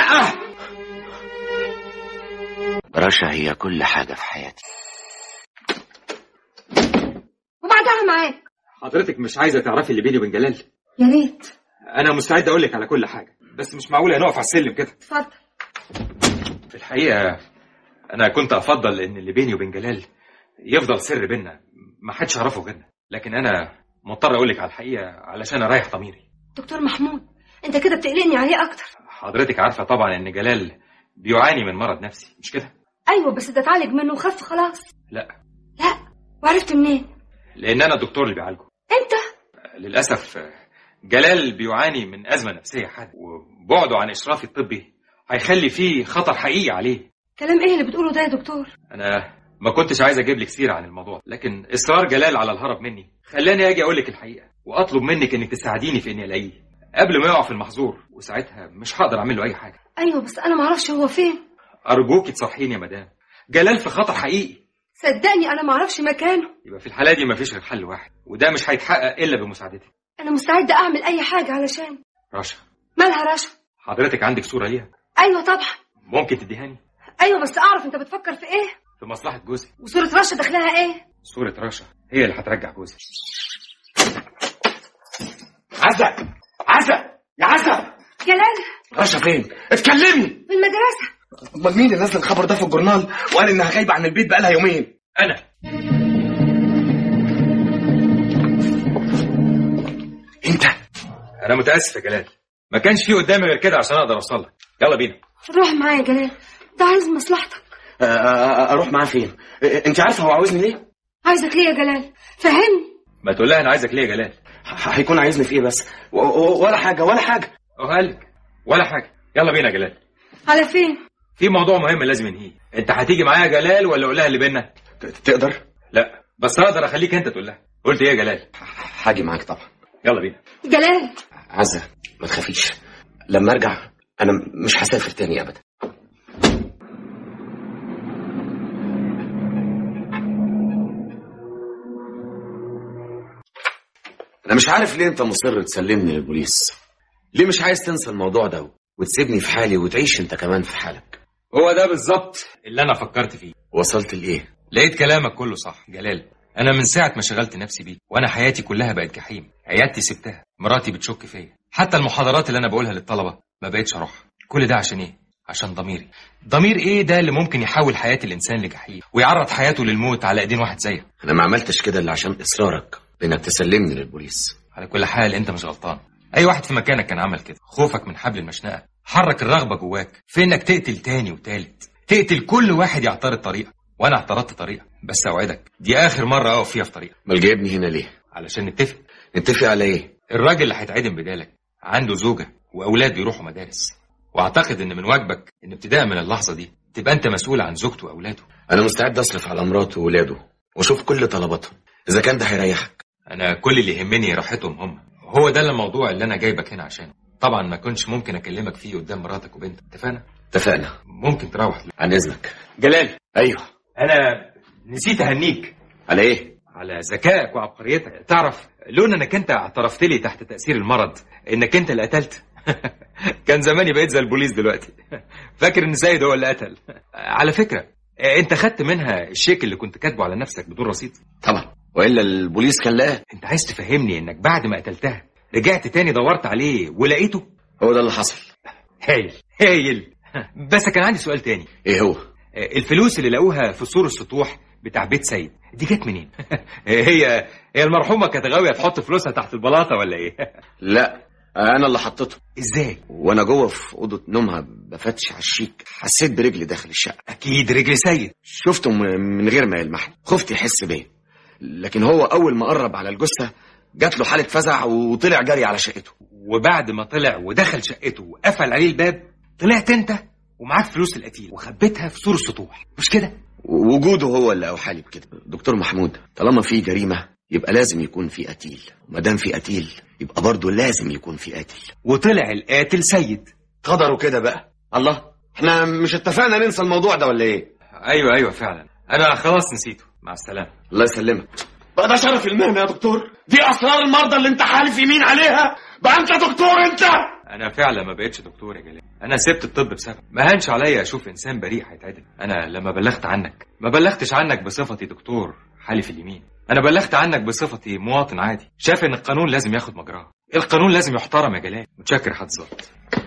لا. رشا هي كل حاجة في حياتي. وبعدها معاك. حضرتك مش عايزة تعرفي اللي بيني وبين جلال؟ يا ريت. أنا مستعد أقول لك على كل حاجة، بس مش معقولة نقف على السلم كده. اتفضل. في الحقيقة أنا كنت أفضل إن اللي بيني وبين جلال يفضل سر بينا، ما حدش يعرفه غيرنا، لكن أنا مضطر أقول لك على الحقيقة علشان أريح ضميري. دكتور محمود، أنت كده بتقلقني عليه أكتر. حضرتك عارفة طبعا إن جلال بيعاني من مرض نفسي، مش كده؟ أيوة، بس ده اتعالج منه وخف خلاص. لا. وعرفت منين؟ لأن أنا الدكتور اللي بيعالجه. أنت؟ للأسف جلال بيعاني من أزمة نفسية حادة، وبعده عن إشرافي الطبي هيخلي فيه خطر حقيقي عليه. كلام إيه اللي بتقوله ده يا دكتور؟ أنا ما كنتش عايز أجيب لك سيرة عن الموضوع، لكن إصرار جلال على الهرب مني خلاني أجي أقول لك الحقيقة وأطلب منك إنك تساعديني في إني ألاقيه قبل ما يقع في المحظور، وساعتها مش هقدر أعمل له أي حاجة. أيوة، بس أنا معرفش هو فين. أرجوكي تصحيني يا مدام، جلال في خطر حقيقي. صدقني أنا معرفش مكانه. يبقى في الحالة دي مفيش غير حل واحد، وده مش هيتحقق إلا بمساعدتك. أنا مستعدة أعمل أي حاجة علشان. رشا. مالها رشا؟ حضرتك عندك صورة ليها؟ أيوة طبعا. ممكن تديهاني؟ أيوة، بس أعرف أنت بتفكر في إيه؟ في مصلحة جوزي. وصورة رشا دخلها إيه؟ صورة رشا هي اللي هترجع جوزي. عزة، يا عزة. جلال. رشا فين؟ اتكلمي. في المدرسة. امال مين اللي نزل الخبر ده في الجورنال وقال انها غايبة عن البيت بقالها يومين؟ أنا. انت؟ أنا متأسف يا جلال، ما كانش فيه قدامي غير كده عشان أقدر أوصل لك. يلا بينا. روح معايا يا جلال، ده عايز مصلحتك. اروح معاه فين؟ انت عارفه هو عاوزني ليه؟ عايزك ليه يا جلال؟ فهمني. ما تقول لها أنا عايزك ليه يا جلال؟ هيكون عايزني في ايه بس؟ ولا حاجة. قالك ولا حاجة. يلا بينا يا جلال. على فين؟ في موضوع مهم لازم ننهيه. انت هتيجي معايا يا جلال ولا اقول لها اللي بينا؟ تقدر؟ لا، بس اقدر اخليك انت تقول لها. قلت ايه يا جلال؟ هاجي معاك طبعا. يلا بينا. جلال. عزة، ما تخافيش، لما ارجع انا مش هسافر تاني ابدا. انا مش عارف ليه انت مصر تسلمني للبوليس. ليه مش عايز تنسى الموضوع ده وتسيبني في حالي وتعيش انت كمان في حالك؟ هو ده بالظبط اللي انا فكرت فيه. وصلت لايه؟ لقيت كلامك كله صح جلال. انا من ساعه ما شغلت نفسي بيك وانا حياتي كلها بقت جحيم. عيادتي سبتها، مراتي بتشك فيا، حتى المحاضرات اللي انا بقولها للطلبه ما بقتش اروحها. كل ده عشان ايه؟ عشان ضميري. ضمير ايه ده اللي ممكن يحول حياه الانسان لجحيم ويعرض حياته للموت على ايدين واحد زيك؟ انا ما عملتش كده الا عشان اصرارك بانك تسلمني للبوليس. على كل حال انت مش غلطان، اي واحد في مكانك كان عمل كده. خوفك من حبل المشنقه حرك الرغبه جواك في انك تقتل تاني وتالت، تقتل كل واحد يعترض طريقه. وانا اعترضت طريقه، بس اوعدك دي اخر مره اقف فيها في طريقه. امال جايبني هنا ليه؟ علشان نتفق على ايه؟ الراجل اللي هيتعدم بدالك عنده زوجه واولاد بيروحوا مدارس، واعتقد ان من واجبك ان ابتداء من اللحظه دي تبقى انت مسؤول عن زوجته واولاده. انا مستعد اصرف على مراته واولاده واشوف كل طلباتهم اذا كان ده هيريحك. انا كل اللي يهمني راحتهم هم. هو ده الموضوع اللي انا جايبك هنا عشانه. طبعا ما كنتش ممكن اكلمك فيه قدام مراتك وبنتك. اتفقنا. ممكن تروح. عن اذنك. جلال. ايوه. انا نسيت اهنيك. على ايه؟ على ذكائك وعبقريتك. تعرف لولا انك انت اعترفت لي تحت تاثير المرض انك انت اللي قتلت كان زماني بقيت زي البوليس دلوقتي. فاكر ان سيد هو اللي قتل. على فكره انت خدت منها الشيك اللي كنت كاتبه على نفسك بدون رصيد. طبعا، والا البوليس كان لقاه. انت عايز تفهمني انك بعد ما قتلتها رجعت تاني دورت عليه ولقيته؟ هو ده اللي حصل. هايل. بس كان عندي سؤال تاني. ايه هو؟ الفلوس اللي لقوها في سور السطوح بتاع بيت سيد دي جت منين؟ هي المرحومه كانت غاويه تحط فلوسها تحت البلاطه ولا ايه؟ لا، انا اللي حطيته. ازاي؟ وانا جوه في اوضه نومها بفتش على الشيك حسيت برجلي داخل الشقه. اكيد رجل سيد. شفته من غير ما يلمحني، خفت يحس بيا، لكن هو اول ما قرب على الجثه جات له حاله فزع وطلع جري على شقته. وبعد ما طلع ودخل شقته وقفل عليه الباب طلعت انت ومعاك فلوس القتيل وخبيتها في سور السطوح، مش كده؟ وجوده هو اللي اوحالي بكده. دكتور محمود، طالما في جريمه يبقى لازم يكون في قتيل، وما دام في قتيل يبقى برضه لازم يكون في قاتل. وطلع القاتل سيد. قدروا كده بقى. الله، احنا مش اتفقنا ننسى الموضوع ده ولا ايه؟ ايوه فعلا، انا خلاص نسيته. مع السلامه. الله يسلمك. بقى ده شرف المهنه يا دكتور، دي اسرار المرضى اللي انت حالف يمين عليها. بقى انت دكتور انت. انا فعلا ما بقتش دكتور يا جلال. انا سبت الطب بسبب ما هنش عليا اشوف انسان بريء هيتعدم. انا لما بلغت عنك ما بلغتش عنك بصفتي دكتور حالف اليمين، انا بلغت عنك بصفتي مواطن عادي شايف ان القانون لازم ياخد مجراه. القانون لازم يحترم يا جلال. متشكر حضرتك.